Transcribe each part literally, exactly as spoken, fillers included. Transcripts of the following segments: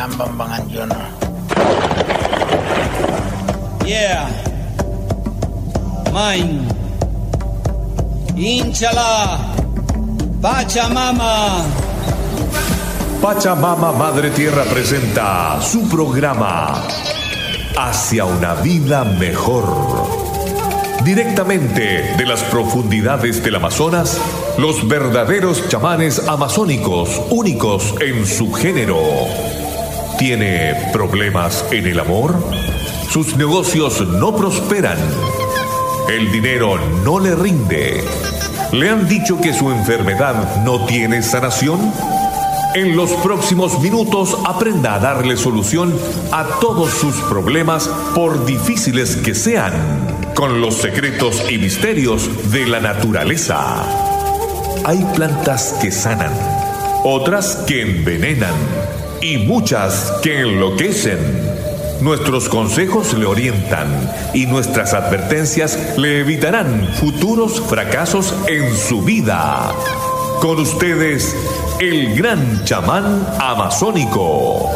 Pachamambangan yun. Yeah. Mine. Inchala. Pachamama. Pachamama Madre Tierra presenta su programa Hacia una vida mejor. Directamente de las profundidades del Amazonas, los verdaderos chamanes amazónicos, únicos en su género. ¿Tiene problemas en el amor? Sus negocios no prosperan. El dinero no le rinde. ¿Le han dicho que su enfermedad no tiene sanación? En los próximos minutos aprenda a darle solución a todos sus problemas, por difíciles que sean, con los secretos y misterios de la naturaleza. Hay plantas que sanan, otras que envenenan y muchas que enloquecen. Nuestros consejos le orientan y nuestras advertencias le evitarán futuros fracasos en su vida. Con ustedes, el gran chamán amazónico.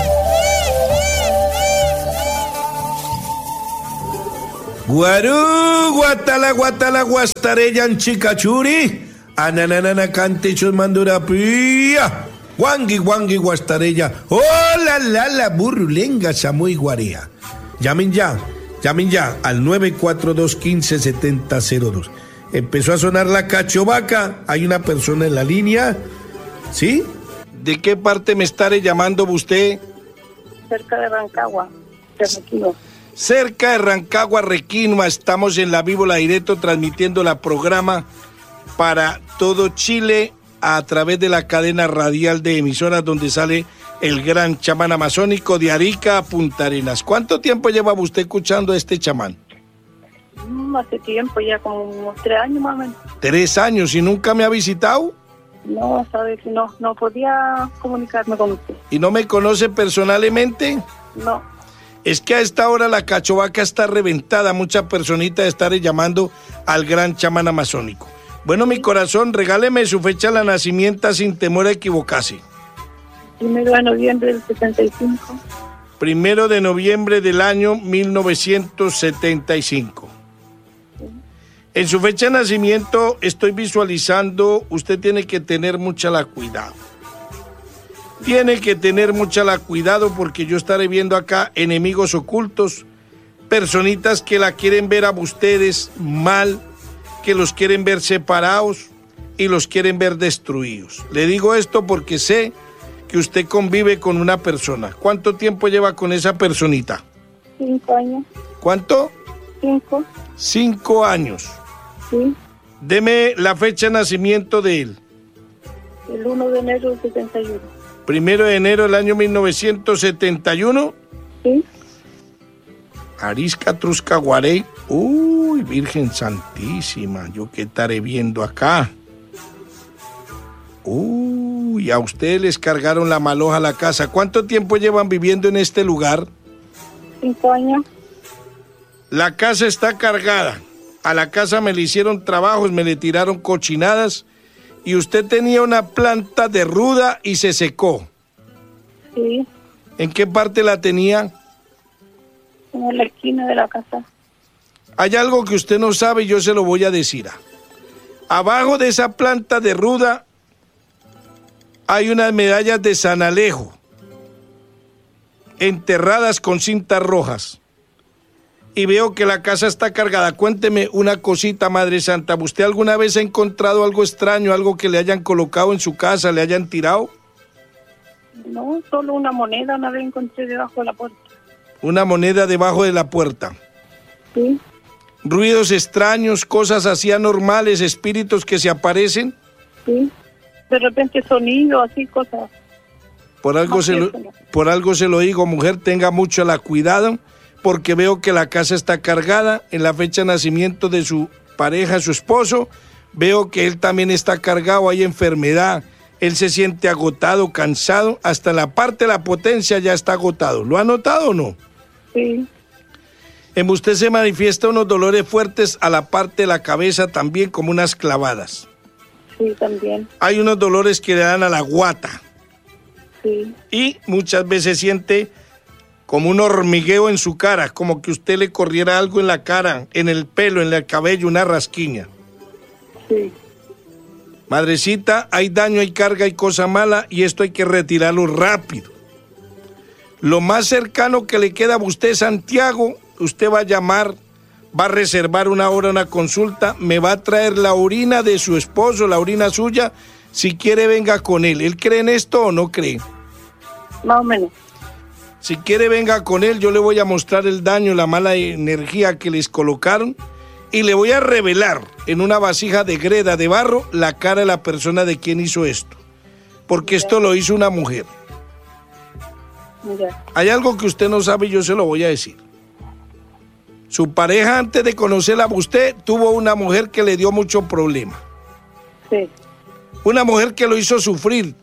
Guarú, guatala, guatala, guastareyan, chicachuri, ananana, cantechos, mandurapía, guangui, guangui, guastareya, hola, la, la, burrulenga, chamoy, guarea. Llamen ya, llamen ya al nueve cuatro dos, uno cinco, siete cero cero dos. Empezó a sonar la cachovaca, hay una persona en la línea, ¿sí? ¿De qué parte me estaré llamando usted? Cerca de Rancagua, de Requino. Cerca de Rancagua, Requino, estamos en la Víbola Directo transmitiendo la programa para todo Chile a través de la cadena radial de emisoras donde sale el gran chamán amazónico de Arica a Punta Arenas. ¿Cuánto tiempo lleva usted escuchando a este chamán? Mm, hace tiempo, ya como unos tres años más o menos. ¿Tres años y nunca me ha visitado? No, sabe que no, no podía comunicarme con usted. ¿Y no me conoce personalmente? No. Es que a esta hora la cachovaca está reventada, muchas personitas estaré llamando al gran chamán amazónico. Bueno, mi corazón, regáleme su fecha de nacimiento sin temor a equivocarse. Primero de noviembre del setenta y cinco. Primero de noviembre del año mil novecientos setenta y cinco. Sí. En su fecha de nacimiento estoy visualizando, usted tiene que tener mucha la cuidado. Tiene que tener mucha la cuidado porque yo estaré viendo acá enemigos ocultos, personitas que la quieren ver a ustedes mal, que los quieren ver separados y los quieren ver destruidos. Le digo esto porque sé que usted convive con una persona. ¿Cuánto tiempo lleva con esa personita? Cinco años. ¿Cuánto? Cinco. Cinco años. Sí. Deme la fecha de nacimiento de él. El uno de enero del setenta y uno. Primero de enero del año mil novecientos setenta y uno. Sí. Arisca Truscaguarey. Uy, Virgen Santísima, yo qué estaré viendo acá. Uy, a ustedes les cargaron la maloja a la casa. ¿Cuánto tiempo llevan viviendo en este lugar? Cinco años. La casa está cargada. A la casa me le hicieron trabajos, me le tiraron cochinadas. Y usted tenía una planta de ruda y se secó. Sí. ¿En qué parte la tenía? En la esquina de la casa. Hay algo que usted no sabe y yo se lo voy a decir. Abajo de esa planta de ruda hay unas medallas de San Alejo enterradas con cintas rojas. Y veo que la casa está cargada. Cuénteme una cosita, Madre Santa. ¿Usted alguna vez ha encontrado algo extraño, algo que le hayan colocado en su casa, le hayan tirado? No, solo una moneda una vez encontré debajo de la puerta. Una moneda debajo de la puerta. Sí. Ruidos extraños, cosas así anormales, espíritus que se aparecen. Sí. De repente sonido, así cosas. Por algo, se lo, por algo se lo digo, mujer, tenga mucho la cuidado, porque veo que la casa está cargada. En la fecha de nacimiento de su pareja, su esposo, veo que él también está cargado, hay enfermedad. Él se siente agotado, cansado, hasta la parte de la potencia ya está agotado. ¿Lo ha notado o no? Sí. En usted se manifiesta unos dolores fuertes a la parte de la cabeza también, como unas clavadas. Sí, también. Hay unos dolores que le dan a la guata. Sí. Y muchas veces siente como un hormigueo en su cara, como que usted le corriera algo en la cara, en el pelo, en el cabello, una rasquiña. Sí. Madrecita, hay daño, hay carga, hay cosa mala y esto hay que retirarlo rápido. Lo más cercano que le queda a usted, Santiago, usted va a llamar, va a reservar una hora, una consulta, me va a traer la orina de su esposo, la orina suya, si quiere venga con él. ¿Él cree en esto o no cree? Más o menos. Si quiere venga con él, yo le voy a mostrar el daño, la mala energía que les colocaron y le voy a revelar en una vasija de greda de barro la cara de la persona de quien hizo esto. Porque esto lo hizo una mujer. Ya. Hay algo que usted no sabe y yo se lo voy a decir. Su pareja, antes de conocerla a usted, tuvo una mujer que le dio mucho problema. Sí. Una mujer que lo hizo sufrir.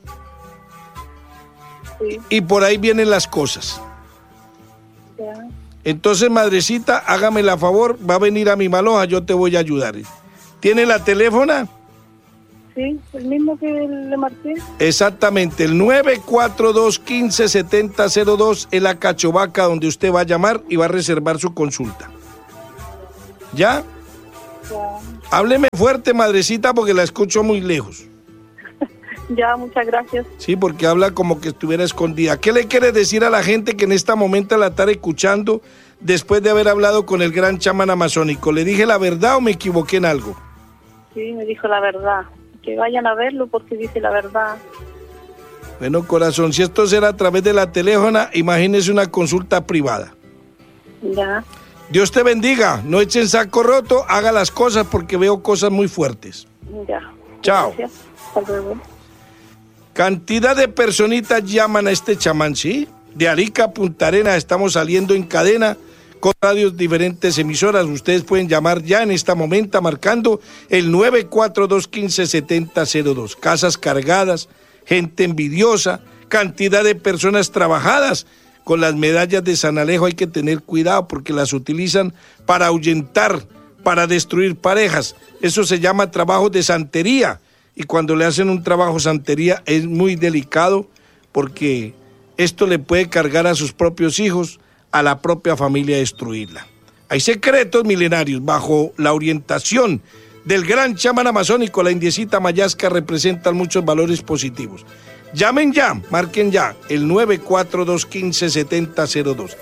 Sí. Y por ahí vienen las cosas. Ya. Entonces, madrecita, hágame la favor, va a venir a mi Maloja, yo te voy a ayudar. ¿Tiene la teléfona? Sí, el mismo que le marqué. Exactamente, el nueve cuatro dos, uno cinco, siete cero cero dos es la cachovaca donde usted va a llamar y va a reservar su consulta. ¿Ya? Ya. Hábleme fuerte, madrecita, porque la escucho muy lejos. Ya, muchas gracias. Sí, porque habla como que estuviera escondida. ¿Qué le quiere decir a la gente que en este momento la está escuchando después de haber hablado con el gran chamán amazónico? ¿Le dije la verdad o me equivoqué en algo? Sí, me dijo la verdad. Que vayan a verlo porque dice la verdad. Bueno, corazón, si esto será a través de la teléfona, imagínese una consulta privada. Ya. Dios te bendiga, no echen saco roto, haga las cosas porque veo cosas muy fuertes. Ya. Chao. Gracias. Hasta luego. Cantidad de personitas llaman a este chamán, ¿sí? De Arica a Punta Arenas estamos saliendo en cadena con radios diferentes emisoras. Ustedes pueden llamar ya en este momento marcando el nueve cuatro dos, uno cinco, siete cero cero dos. Casas cargadas, gente envidiosa, cantidad de personas trabajadas. Con las medallas de San Alejo hay que tener cuidado porque las utilizan para ahuyentar, para destruir parejas. Eso se llama trabajo de santería. Y cuando le hacen un trabajo de santería es muy delicado porque esto le puede cargar a sus propios hijos, a la propia familia, destruirla. Hay secretos milenarios bajo la orientación del gran chamán amazónico. La indiecita Mayasca representan muchos valores positivos. Llamen ya, marquen ya el nueve cuatro dos, uno cinco, siete cero cero dos.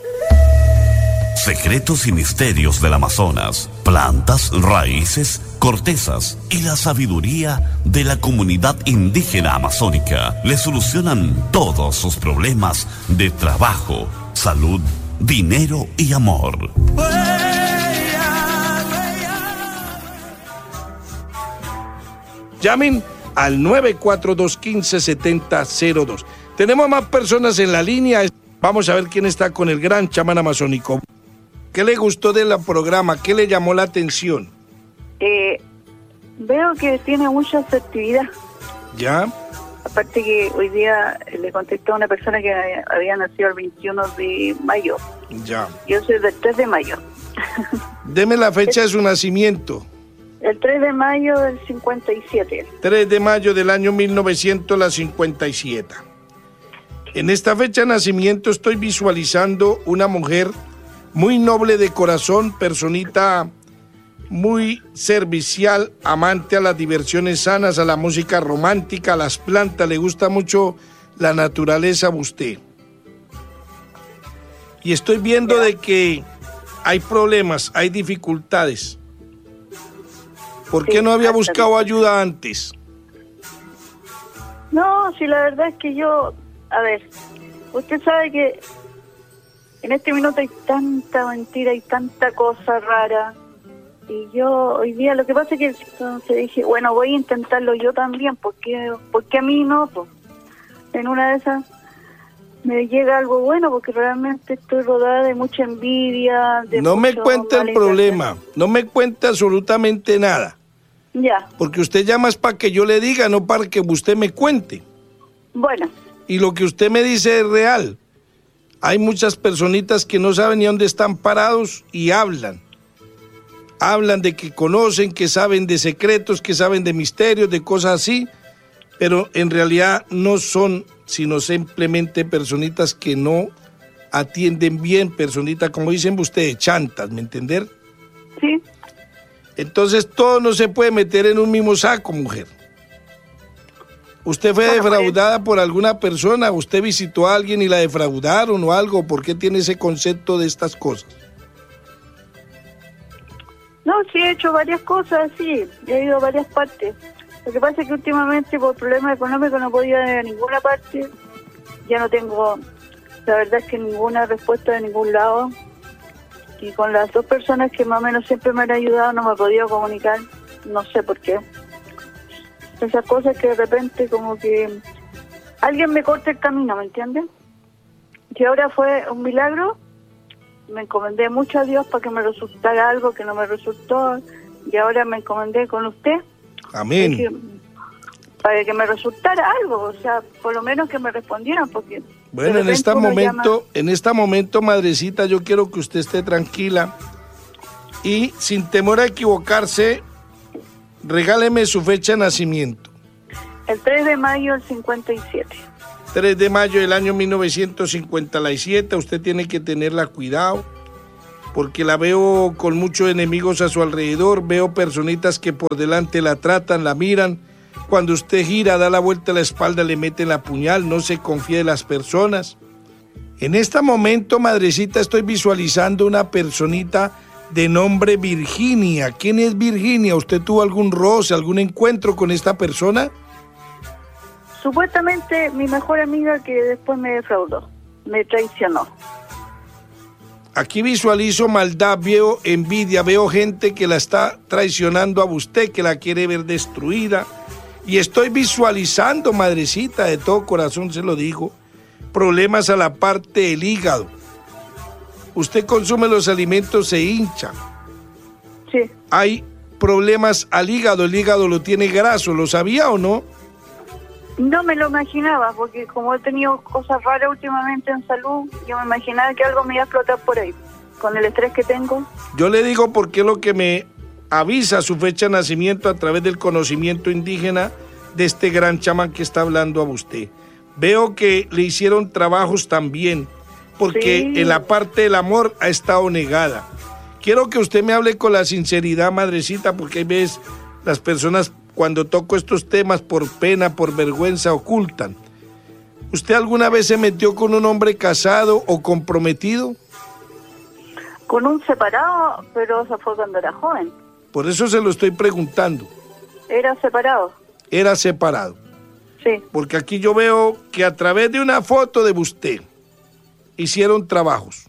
Secretos y misterios del Amazonas, plantas, raíces, cortezas y la sabiduría de la comunidad indígena amazónica le solucionan todos sus problemas de trabajo, salud, dinero y amor. Llamen al nueve cuatro dos, uno cinco, siete cero cero dos. Tenemos más personas en la línea. Vamos a ver quién está con el gran chamán amazónico. ¿Qué le gustó del programa? ¿Qué le llamó la atención? Eh, veo que tiene mucha asertividad. ¿Ya? Aparte que hoy día le contestó a una persona que había nacido el veintiuno de mayo. Ya. Yo soy del tres de mayo. Deme la fecha de su nacimiento. El tres de mayo del cincuenta y siete. tres de mayo del año mil novecientos cincuenta y siete. En esta fecha de nacimiento estoy visualizando una mujer muy noble de corazón, personita muy servicial, amante a las diversiones sanas, a la música romántica, a las plantas, le gusta mucho la naturaleza a usted. Y estoy viendo de que hay problemas, hay dificultades. ¿Por qué no había buscado ayuda antes? No, si la verdad es que yo, a ver, usted sabe que en este minuto hay tanta mentira y tanta cosa rara. Y yo hoy día, lo que pasa es que entonces dije, bueno, voy a intentarlo yo también, porque porque a mí no, pues. En una de esas me llega algo bueno, porque realmente estoy rodada de mucha envidia. De no me mucho cuente el problema, malinterpretación. no me cuente absolutamente nada. Ya, Porque usted llama es para que yo le diga, no para que usted me cuente. bueno, Y lo que usted me dice es real. Hay muchas personitas que no saben ni dónde están parados y hablan. Hablan de que conocen, que saben de secretos, que saben de misterios, de cosas así. pero en realidad no son sino simplemente personitas que no atienden bien, personitas, como dicen ustedes, chantas, ¿me entender? Sí. Entonces todo no se puede meter en un mismo saco, mujer. ¿Usted fue Bueno, defraudada pues, por alguna persona? ¿Usted visitó a alguien y la defraudaron o algo? ¿Por qué tiene ese concepto de estas cosas? No, sí he hecho varias cosas, sí, he ido a varias partes. Lo que pasa es que últimamente por problemas económicos no podía ir a ninguna parte. Ya no tengo, la verdad es que ninguna respuesta de ningún lado. Y con las dos personas que más o menos siempre me han ayudado no me he podido comunicar, no sé por qué. Esas cosas que de repente como que alguien me corta el camino, ¿me entienden? Y ahora fue un milagro, me encomendé mucho a Dios para que me resultara algo que no me resultó, y ahora me encomendé con usted. Amén. Que, para que me resultara algo, o sea, por lo menos que me respondieran, porque... Bueno, en este momento, llama... en este momento, madrecita, yo quiero que usted esté tranquila y sin temor a equivocarse, regáleme su fecha de nacimiento. El tres de mayo del cincuenta y siete. tres de mayo del año mil novecientos cincuenta y siete, usted tiene que tenerla cuidado, porque la veo con muchos enemigos a su alrededor, veo personitas que por delante la tratan, la miran, cuando usted gira, da la vuelta a la espalda, le meten la puñal, no se confíe de las personas. En este momento, madrecita, estoy visualizando una personita de nombre Virginia. ¿Quién es Virginia? ¿Usted tuvo algún roce, algún encuentro con esta persona? Supuestamente mi mejor amiga que después me defraudó, me traicionó. Aquí visualizo maldad, veo envidia, veo gente que la está traicionando a usted, que la quiere ver destruida. Y estoy visualizando, madrecita, de todo corazón se lo digo, problemas a la parte del hígado. Usted consume los alimentos, se hincha. Sí. Hay problemas al hígado, el hígado lo tiene graso, ¿lo sabía o no? No me lo imaginaba, porque como he tenido cosas raras últimamente en salud, yo me imaginaba que algo me iba a explotar por ahí, con el estrés que tengo. Yo le digo porque es lo que me avisa su fecha de nacimiento a través del conocimiento indígena de este gran chamán que está hablando a usted. Veo que le hicieron trabajos también, porque sí. En la parte del amor ha estado negada. Quiero que usted me hable con la sinceridad, madrecita, porque hay veces las personas cuando toco estos temas por pena, por vergüenza, ocultan. ¿Usted alguna vez se metió con un hombre casado o comprometido? Con un separado, pero eso fue cuando era joven. Por eso se lo estoy preguntando. ¿Era separado? Era separado. Sí. Porque aquí yo veo que a través de una foto de usted hicieron trabajos.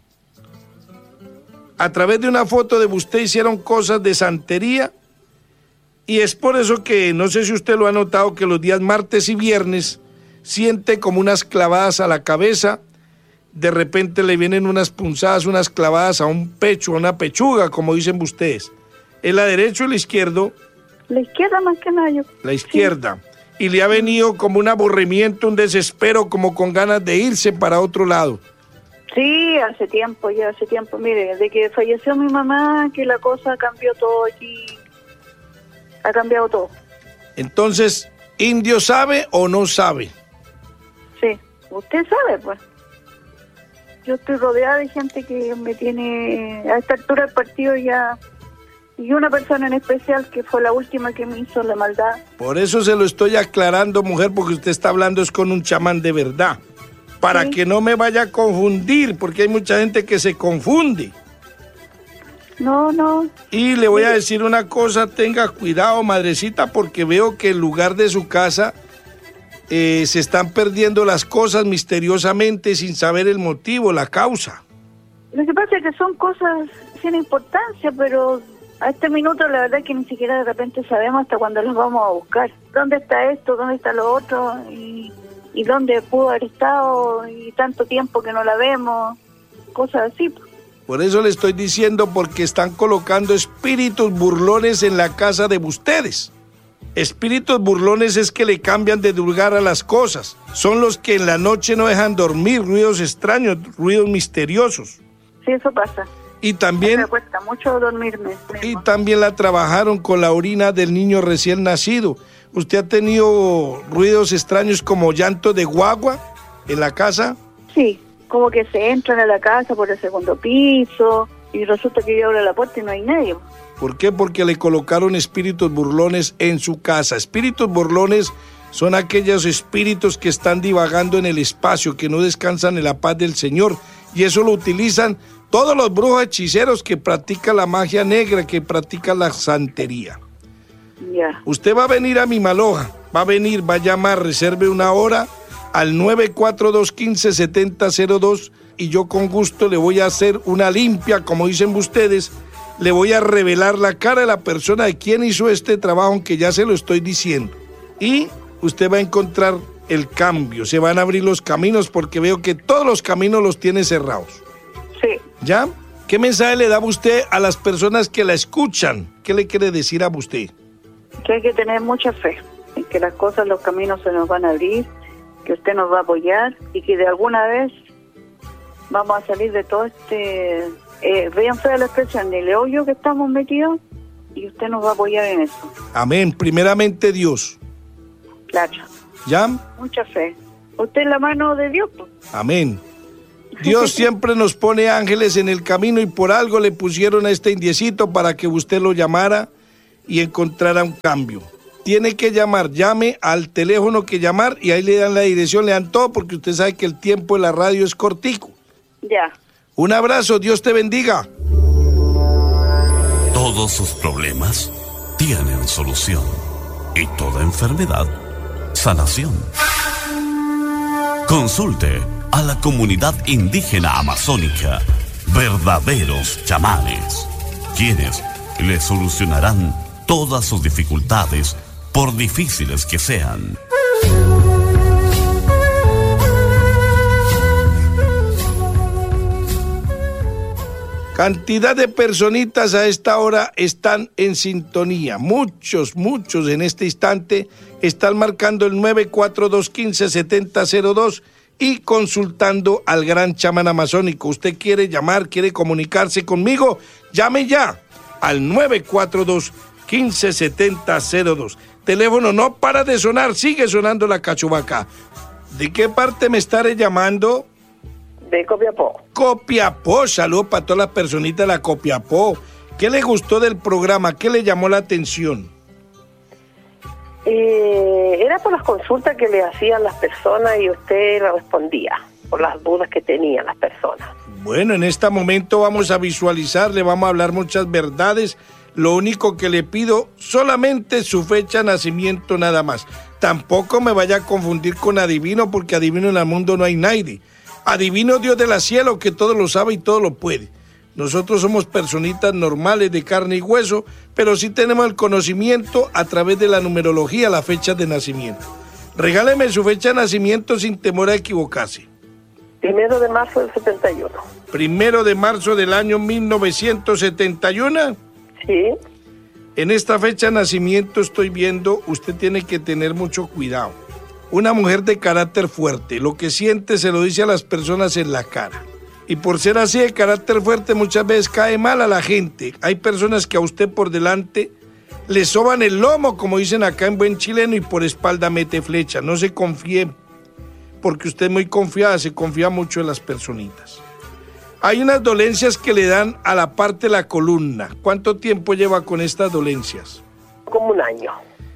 A través de una foto de usted hicieron cosas de santería. Y es por eso que, no sé si usted lo ha notado, que los días martes y viernes siente como unas clavadas a la cabeza. De repente le vienen unas punzadas, unas clavadas a un pecho, a una pechuga, como dicen ustedes. ¿Es la derecha o la izquierda? La izquierda más que nada. Yo... La izquierda. Sí. Y le ha venido como un aburrimiento, un desespero, como con ganas de irse para otro lado. Sí, hace tiempo, ya hace tiempo. Mire, desde que falleció mi mamá, que la cosa cambió todo aquí. Ha cambiado todo. Entonces, ¿Indio sabe o no sabe? Sí, usted sabe, pues. Yo estoy rodeada de gente que me tiene a esta altura del partido ya, y una persona en especial que fue la última que me hizo la maldad. Por eso se lo estoy aclarando, mujer, porque usted está hablando es con un chamán de verdad, para sí. Que no me vaya a confundir, porque hay mucha gente que se confunde. No, no. Y le voy a decir una cosa, tenga cuidado, madrecita, porque veo que el lugar de su casa eh, se están perdiendo las cosas misteriosamente sin saber el motivo, la causa. Lo que pasa es que son cosas sin importancia, pero a este minuto la verdad es que ni siquiera de repente sabemos hasta cuándo las vamos a buscar. ¿Dónde está esto? ¿Dónde está lo otro? Y, y dónde pudo haber estado y tanto tiempo que no la vemos, cosas así. Por eso le estoy diciendo, porque están colocando espíritus burlones en la casa de ustedes. Espíritus burlones es que le cambian de lugar a las cosas. Son los que en la noche no dejan dormir, ruidos extraños, ruidos misteriosos. Sí, eso pasa. Y también... Me cuesta mucho dormirme. Y también la trabajaron con la orina del niño recién nacido. ¿Usted ha tenido ruidos extraños como llanto de guagua en la casa? Sí, como que se entran a la casa por el segundo piso y resulta que yo abro la puerta y no hay nadie. ¿Por qué? Porque le colocaron espíritus burlones en su casa. Espíritus burlones son aquellos espíritus que están divagando en el espacio, que no descansan en la paz del Señor. Y eso lo utilizan todos los brujos hechiceros que practican la magia negra, que practican la santería. Ya. Usted va a venir a mi Maloja, va a venir, va a llamar, reserve una hora al nueve cuatro dos, uno cinco, siete cero cero dos y yo con gusto le voy a hacer una limpia, como dicen ustedes, le voy a revelar la cara de la persona de quien hizo este trabajo, aunque ya se lo estoy diciendo. Y usted va a encontrar el cambio, se van a abrir los caminos porque veo que todos los caminos los tiene cerrados. Sí. ¿Ya? ¿Qué mensaje le da usted a las personas que la escuchan? ¿Qué le quiere decir a usted? Que hay que tener mucha fe en que las cosas, los caminos se nos van a abrir, que usted nos va a apoyar y que de alguna vez vamos a salir de todo este... Eh, vean fea la expresión, el hoyo que estamos metidos y usted nos va a apoyar en eso. Amén. Primeramente Dios. Claro. ¿Ya? Mucha fe. Usted es la mano de Dios, pues. Amén. Dios siempre nos pone ángeles en el camino y por algo le pusieron a este indiecito para que usted lo llamara y encontrara un cambio. Tiene que llamar, llame al teléfono que llamar y ahí le dan la dirección, le dan todo porque usted sabe que el tiempo de la radio es cortico. Ya. Un abrazo, Dios te bendiga. Todos sus problemas tienen solución y toda enfermedad, sanación. Consulte a la comunidad indígena amazónica, verdaderos chamanes, quienes le solucionarán todas sus dificultades, por difíciles que sean. Cantidad de personitas a esta hora están en sintonía. Muchos, muchos en este instante están marcando el nueve cuatro dos, uno cinco, siete cero cero dos y consultando al gran chamán amazónico. ¿Usted quiere llamar, quiere comunicarse conmigo? Llame ya al nueve cuatro dos, uno cinco, siete cero cero dos. Teléfono no para de sonar, sigue sonando la cachubaca. ¿De qué parte me estaré llamando? De Copiapó. Copiapó, saludos para todas las personitas de la Copiapó. ¿Qué le gustó del programa? ¿Qué le llamó la atención? Eh, era por las consultas que le hacían las personas y usted le respondía por las dudas que tenían las personas. Bueno, en este momento vamos a visualizar, le vamos a hablar muchas verdades. Lo único que le pido, solamente su fecha de nacimiento nada más. Tampoco me vaya a confundir con adivino, porque adivino en el mundo no hay nadie. Adivino Dios de la cielo, que todo lo sabe y todo lo puede. Nosotros somos personitas normales de carne y hueso, pero sí tenemos el conocimiento a través de la numerología, la fecha de nacimiento. Regáleme su fecha de nacimiento sin temor a equivocarse. Primero de marzo del setenta y uno. Primero de marzo del año mil novecientos setenta y uno. Sí. En esta fecha de nacimiento estoy viendo, usted tiene que tener mucho cuidado. Una mujer de carácter fuerte, lo que siente se lo dice a las personas en la cara. Y por ser así de carácter fuerte muchas veces cae mal a la gente. Hay personas que a usted por delante le soban el lomo, como dicen acá en buen chileno, y por espalda mete flecha. No se confíe, porque usted es muy confiada, se confía mucho en las personitas. Hay unas dolencias que le dan a la parte de la columna. ¿Cuánto tiempo lleva con estas dolencias? Como un año.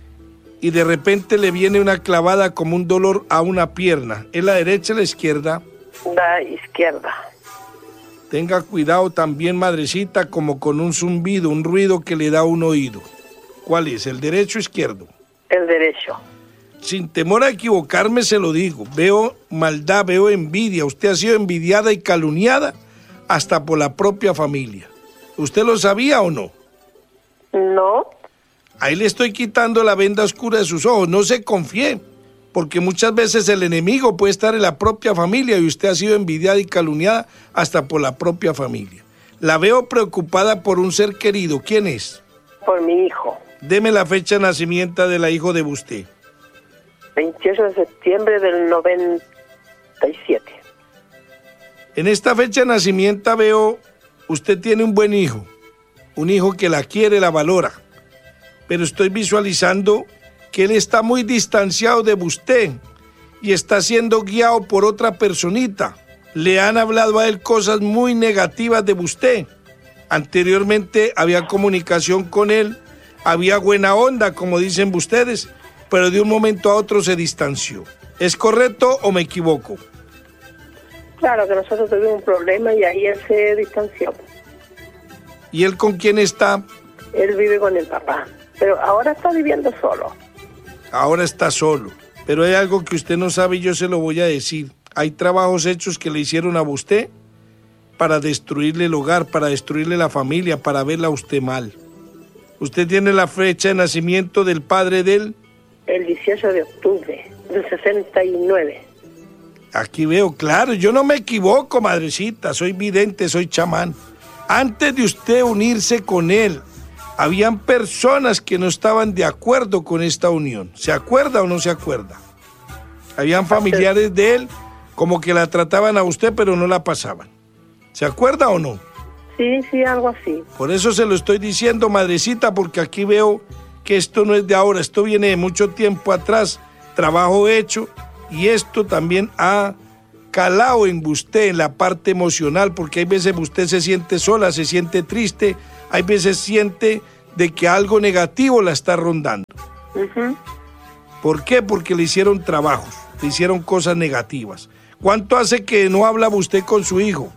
Y de repente le viene una clavada como un dolor a una pierna. ¿Es la derecha o la izquierda? La izquierda. Tenga cuidado también, madrecita, como con un zumbido, un ruido que le da a un oído. ¿Cuál es, el derecho o izquierdo? El derecho. Sin temor a equivocarme se lo digo. Veo maldad, veo envidia. Usted ha sido envidiada y calumniada hasta por la propia familia. ¿Usted lo sabía o no? No. Ahí le estoy quitando la venda oscura de sus ojos. No se confíe, porque muchas veces el enemigo puede estar en la propia familia y usted ha sido envidiada y calumniada hasta por la propia familia. La veo preocupada por un ser querido. ¿Quién es? Por mi hijo. Deme la fecha de nacimiento de la hijo de usted. veintiocho de septiembre del noventa y siete. En esta fecha de nacimiento veo, usted tiene un buen hijo, un hijo que la quiere, la valora, pero estoy visualizando que él está muy distanciado de usted y está siendo guiado por otra personita. Le han hablado a él cosas muy negativas de usted. Anteriormente había comunicación con él, había buena onda, como dicen ustedes, pero de un momento a otro se distanció. ¿Es correcto o me equivoco? Claro que nosotros tuvimos un problema y ahí él se distanció. ¿Y él con quién está? Él vive con el papá, pero ahora está viviendo solo. Ahora está solo, pero hay algo que usted no sabe y yo se lo voy a decir. Hay trabajos hechos que le hicieron a usted para destruirle el hogar, para destruirle la familia, para verla a usted mal. ¿Usted tiene la fecha de nacimiento del padre de él? El dieciocho de octubre del sesenta y nueve. Aquí veo, claro, yo no me equivoco, madrecita, soy vidente, soy chamán. Antes de usted unirse con él, habían personas que no estaban de acuerdo con esta unión. ¿Se acuerda o no se acuerda? Habían familiares de él como que la trataban a usted, pero no la pasaban. ¿Se acuerda o no? Sí, sí, algo así. Por eso se lo estoy diciendo, madrecita, porque aquí veo que esto no es de ahora, esto viene de mucho tiempo atrás, trabajo hecho, y esto también ha calado en usted, en la parte emocional, porque hay veces usted se siente sola, se siente triste, hay veces siente de que algo negativo la está rondando. Uh-huh. ¿Por qué? Porque le hicieron trabajos, le hicieron cosas negativas. ¿Cuánto hace que no hablaba usted con su hijo?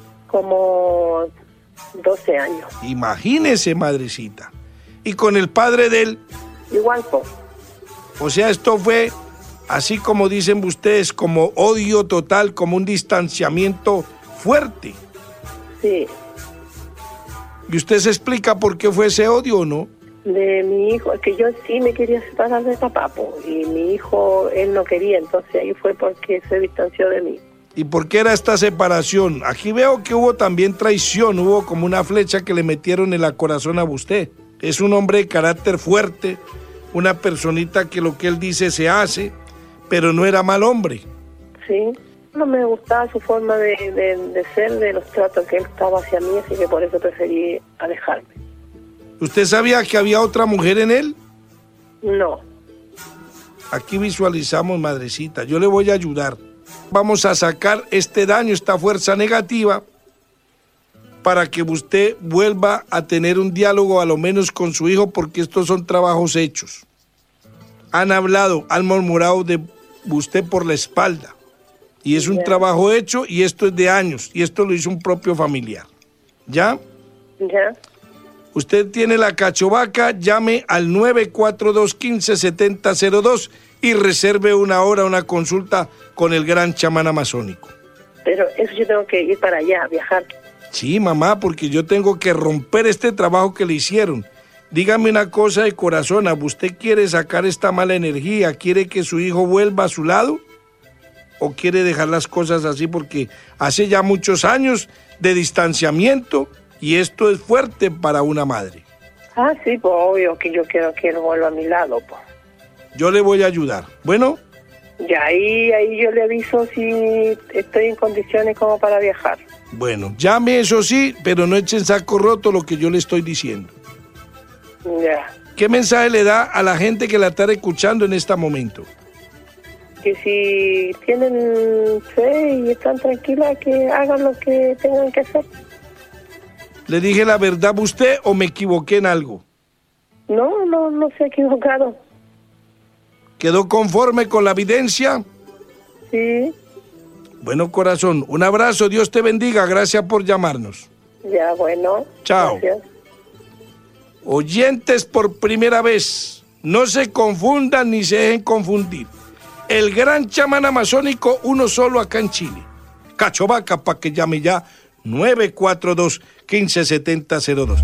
Como doce años. Imagínese, madrecita. ¿Y con el padre de él? Igual, po. O sea, esto fue, así como dicen ustedes, como odio total, como un distanciamiento fuerte. Sí. ¿Y usted se explica por qué fue ese odio o no? De mi hijo, es que yo sí me quería separar de papá, po, y mi hijo, él no quería, entonces ahí fue porque se distanció de mí. ¿Y por qué era esta separación? Aquí veo que hubo también traición, hubo como una flecha que le metieron en el corazón a usted. Es un hombre de carácter fuerte, una personita que lo que él dice se hace, pero no era mal hombre. Sí, no me gustaba su forma de, de, de ser, de los tratos que él estaba hacia mí, así que por eso preferí alejarme. ¿Usted sabía que había otra mujer en él? No. Aquí visualizamos, madrecita, yo le voy a ayudar. Vamos a sacar este daño, esta fuerza negativa, para que usted vuelva a tener un diálogo a lo menos con su hijo, porque estos son trabajos hechos. Han hablado, han murmurado de usted por la espalda, y es un ya. trabajo hecho, y esto es de años, y esto lo hizo un propio familiar. ¿Ya? Ya. Usted tiene la cachovaca, llame al nueve cuatro dos, uno cinco, siete cero cero dos y reserve una hora, una consulta con el gran chamán amazónico. Pero eso yo tengo que ir para allá, viajar. Sí, mamá, porque yo tengo que romper este trabajo que le hicieron. Dígame una cosa de corazón, ¿usted quiere sacar esta mala energía? ¿Quiere que su hijo vuelva a su lado? ¿O quiere dejar las cosas así? Porque hace ya muchos años de distanciamiento y esto es fuerte para una madre. Ah, sí, pues obvio que yo quiero que él vuelva a mi lado, pues. Yo le voy a ayudar. Bueno. Ya ahí, ahí yo le aviso si estoy en condiciones como para viajar. Bueno, llame eso sí, pero no echen saco roto lo que yo le estoy diciendo. Ya. ¿Qué mensaje le da a la gente que la está escuchando en este momento? Que si tienen fe y están tranquilas, que hagan lo que tengan que hacer. ¿Le dije la verdad a usted o me equivoqué en algo? No, no, no se ha equivocado. ¿Quedó conforme con la evidencia? Sí. Bueno, corazón, un abrazo, Dios te bendiga, gracias por llamarnos. Ya, bueno. Chao. Gracias. Oyentes por primera vez, no se confundan ni se dejen confundir. El gran chamán amazónico, uno solo acá en Chile. Cachovaca, para que llame ya, nueve cuatro dos, uno cinco, siete cero cero dos.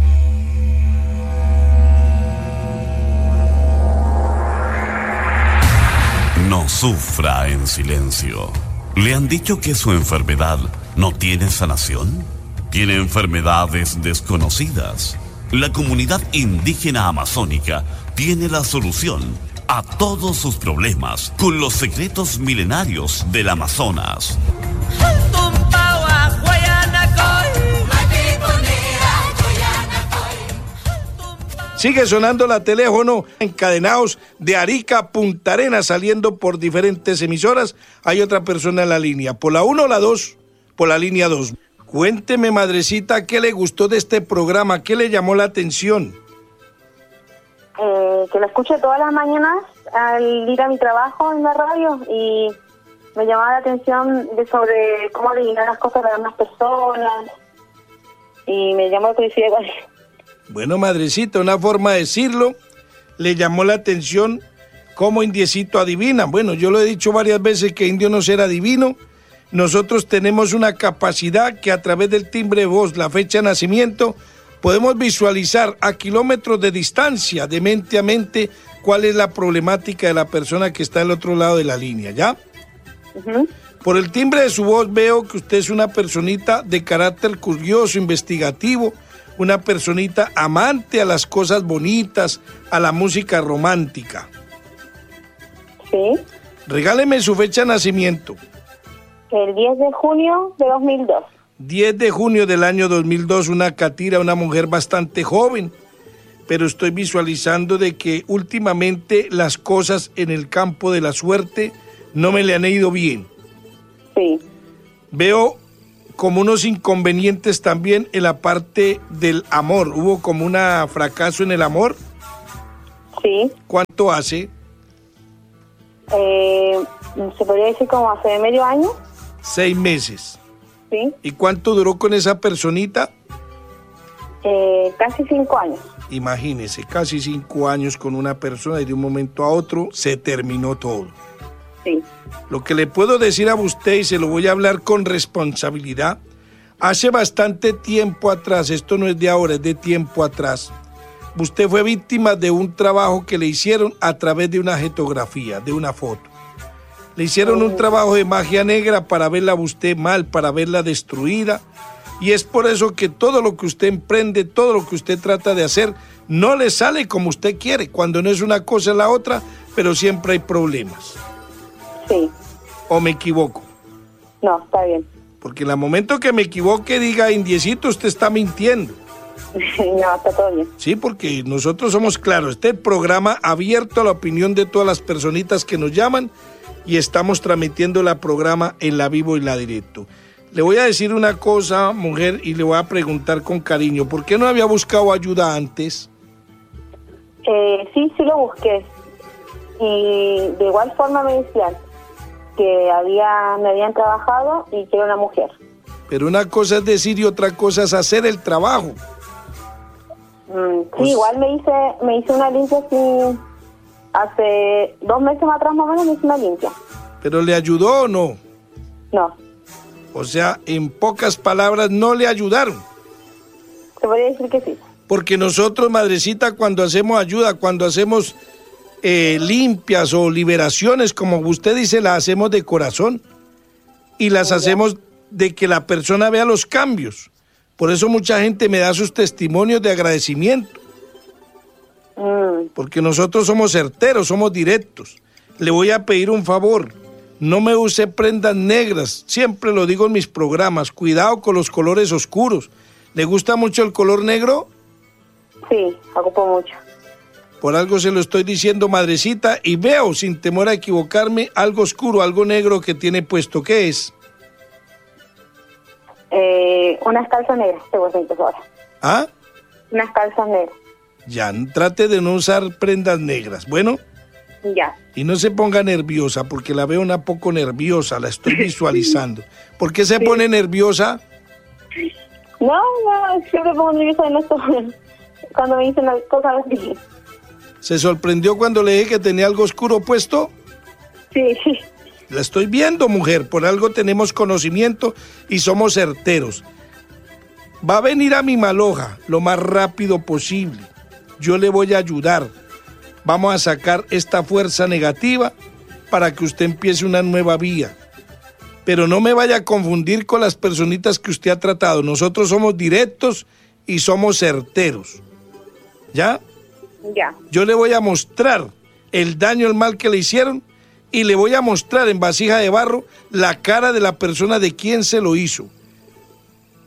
No sufra en silencio. ¿Le han dicho que su enfermedad no tiene sanación? ¿Tiene enfermedades desconocidas? La comunidad indígena amazónica tiene la solución a todos sus problemas con los secretos milenarios del Amazonas. Sigue sonando la teléfono, encadenados de Arica a Punta Arenas, saliendo por diferentes emisoras. Hay otra persona en la línea, por la uno o la dos, por la línea dos. Cuénteme, madrecita, ¿qué le gustó de este programa? ¿Qué le llamó la atención? Eh, que lo escucho todas las mañanas al ir a mi trabajo en la radio y me llamaba la atención de sobre cómo adivinar las cosas de las demás personas y me llamó la curiosidad igual. Bueno, madrecita, una forma de decirlo, le llamó la atención cómo Indiecito adivina. Bueno, yo lo he dicho varias veces que Indio no será adivino. Nosotros tenemos una capacidad que a través del timbre de voz, la fecha de nacimiento, podemos visualizar a kilómetros de distancia, de mente a mente, cuál es la problemática de la persona que está al otro lado de la línea, ¿ya? Uh-huh. Por el timbre de su voz veo que usted es una personita de carácter curioso, investigativo, una personita amante a las cosas bonitas, a la música romántica. Sí. Regáleme su fecha de nacimiento. El diez de junio de dos mil dos. diez de junio del año dos mil dos, una catira, una mujer bastante joven, pero estoy visualizando de que últimamente las cosas en el campo de la suerte no me le han ido bien. Sí. Veo como unos inconvenientes también en la parte del amor. ¿Hubo como un fracaso en el amor? Sí. ¿Cuánto hace? Eh, se podría decir como hace medio año. Seis meses. Sí. ¿Y cuánto duró con esa personita? Eh, casi cinco años. Imagínese, casi cinco años con una persona y de un momento a otro se terminó todo. Sí. Lo que le puedo decir a usted, y se lo voy a hablar con responsabilidad, hace bastante tiempo atrás, esto no es de ahora, es de tiempo atrás, usted fue víctima de un trabajo que le hicieron a través de una fotografía, de una foto. Le hicieron un trabajo de magia negra para verla a usted mal, para verla destruida. Y es por eso que todo lo que usted emprende, todo lo que usted trata de hacer, no le sale como usted quiere. Cuando no es una cosa es la otra, pero siempre hay problemas. Sí. ¿O me equivoco? No, está bien. Porque en el momento que me equivoque, diga, Indiecito, usted está mintiendo. No, está todo bien. Sí, porque nosotros somos claros. Este programa abierto a la opinión de todas las personitas que nos llaman y estamos transmitiendo el programa en la vivo y la directo. Le voy a decir una cosa, mujer, y le voy a preguntar con cariño. ¿Por qué no había buscado ayuda antes? Eh, sí, sí lo busqué. Y de igual forma me decían que había, me habían trabajado y que era una mujer. Pero una cosa es decir y otra cosa es hacer el trabajo. Mm, sí, pues, igual me hice, me hice una limpia así, hace dos meses atrás más o menos me hice una limpia. ¿Pero le ayudó o no? No. O sea, en pocas palabras, no le ayudaron. Se podría decir que sí. Porque nosotros, madrecita, cuando hacemos ayuda, cuando hacemos eh, limpias o liberaciones, como usted dice, las hacemos de corazón. Y las Muy hacemos bien. De que la persona vea los cambios. Por eso mucha gente me da sus testimonios de agradecimiento. Mm. Porque nosotros somos certeros, somos directos. Le voy a pedir un favor. No me use prendas negras, siempre lo digo en mis programas, cuidado con los colores oscuros. ¿Le gusta mucho el color negro? Sí, ocupo mucho. Por algo se lo estoy diciendo, madrecita, y veo, sin temor a equivocarme, algo oscuro, algo negro que tiene puesto. ¿Qué es? Eh, unas calzas negras, te voy a decir ahora. ¿Ah? Unas calzas negras. Ya, trate de no usar prendas negras, ¿bueno? Ya. Y no se ponga nerviosa, porque la veo una poco nerviosa, la estoy visualizando. ¿Por qué se sí. pone nerviosa? No, no, siempre pongo nerviosa en esto, cuando me dicen las cosas así. ¿Se sorprendió cuando le dije que tenía algo oscuro puesto? Sí. La estoy viendo, mujer, por algo tenemos conocimiento y somos certeros. Va a venir a mi maloja lo más rápido posible. Yo le voy a ayudar. Vamos a sacar esta fuerza negativa para que usted empiece una nueva vía. Pero no me vaya a confundir con las personitas que usted ha tratado. Nosotros somos directos y somos certeros. ¿Ya? Ya. Yo le voy a mostrar el daño, el mal que le hicieron y le voy a mostrar en vasija de barro la cara de la persona de quien se lo hizo.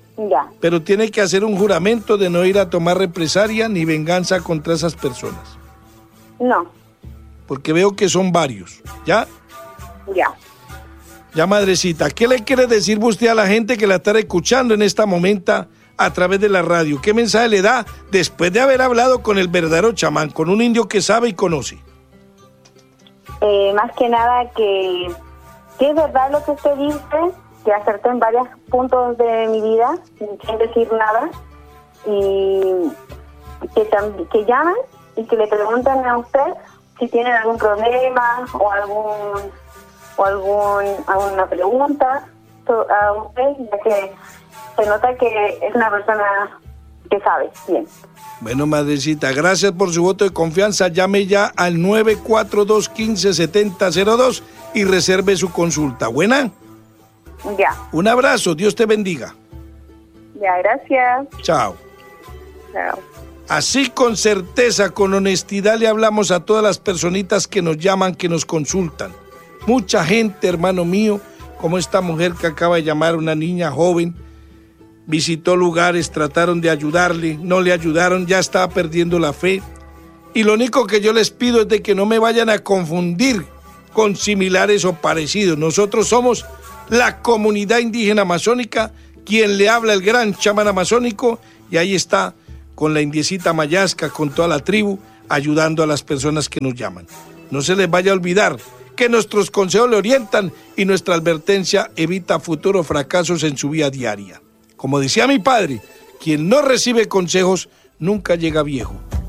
Ya. Pero tiene que hacer un juramento de no ir a tomar represalia ni venganza contra esas personas. No. Porque veo que son varios, ¿ya? Ya. Ya, madrecita, ¿qué le quiere decir usted a la gente que la está escuchando en esta momento a través de la radio? ¿Qué mensaje le da después de haber hablado con el verdadero chamán, con un indio que sabe y conoce? Eh, más que nada que, que es verdad lo que usted dice, que acerté en varios puntos de mi vida sin decir nada, y que, tam- que llamen y que le pregunten a usted si tienen algún problema o algún o algún alguna pregunta a usted, ya que se nota que es una persona que sabe bien. Bueno, madrecita, gracias por su voto de confianza. Llame ya al nueve cuatro dos, uno cinco, siete cero cero dos y reserve su consulta. ¿Buena? Ya. Un abrazo, Dios te bendiga. Ya, gracias. Chao. Chao. Así con certeza, con honestidad le hablamos a todas las personitas que nos llaman, que nos consultan. Mucha gente, hermano mío, como esta mujer que acaba de llamar, una niña joven, visitó lugares, trataron de ayudarle, no le ayudaron, ya estaba perdiendo la fe. Y lo único que yo les pido es de que no me vayan a confundir con similares o parecidos. Nosotros somos la comunidad indígena amazónica, quien le habla el gran chamán amazónico, y ahí está con la indiecita Mayasca, con toda la tribu, ayudando a las personas que nos llaman. No se les vaya a olvidar que nuestros consejos le orientan y nuestra advertencia evita futuros fracasos en su vida diaria. Como decía mi padre, quien no recibe consejos nunca llega viejo.